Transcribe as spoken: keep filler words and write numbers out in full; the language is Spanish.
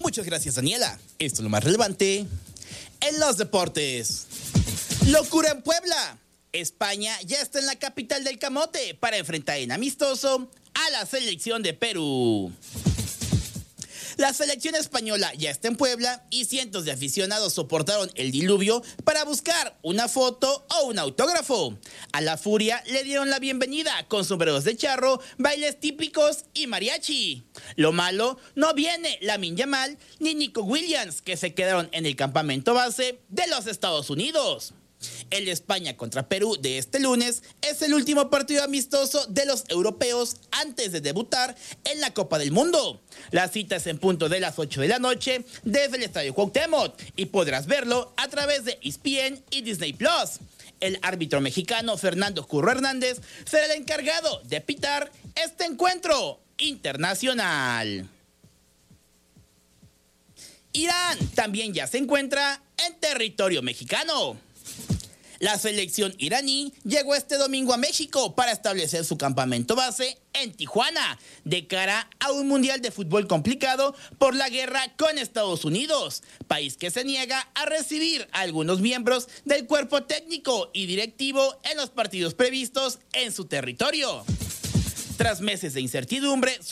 Muchas gracias, Daniela. Esto es lo más relevante en los deportes. Locura en Puebla. España ya está en la capital del camote para enfrentar en amistoso a la selección de Perú. La selección española ya está en Puebla y cientos de aficionados soportaron el diluvio para buscar una foto o un autógrafo. A la furia le dieron la bienvenida con sombreros de charro, bailes típicos y mariachi. Lo malo, no viene Lamine Yamal ni Nico Williams, que se quedaron en el campamento base de los Estados Unidos. El de España contra Perú de este lunes es el último partido amistoso de los europeos antes de debutar en la Copa del Mundo. La cita es en punto de las ocho de la noche desde el Estadio Cuauhtémoc y podrás verlo a través de E S P N y Disney Plus. El árbitro mexicano Fernando Curro Hernández será el encargado de pitar este encuentro internacional. Irán también ya se encuentra en territorio mexicano. La selección iraní llegó este domingo a México para establecer su campamento base en Tijuana, de cara a un mundial de fútbol complicado por la guerra con Estados Unidos, país que se niega a recibir a algunos miembros del cuerpo técnico y directivo en los partidos previstos en su territorio. Tras meses de incertidumbre